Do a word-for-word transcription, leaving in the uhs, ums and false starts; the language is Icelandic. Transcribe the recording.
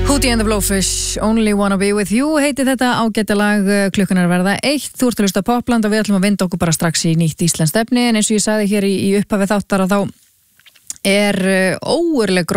Hootie and the Blowfish, Only Wanna Be With You heiti þetta ágæta lag, klukkan er að verða eitt, þú ert að hlusta á Popland og við ætlum að vinda okkur bara strax í nýtt íslenskt efni, en eins og ég sagði hér í, í upphafi þáttar að þá er ógurleg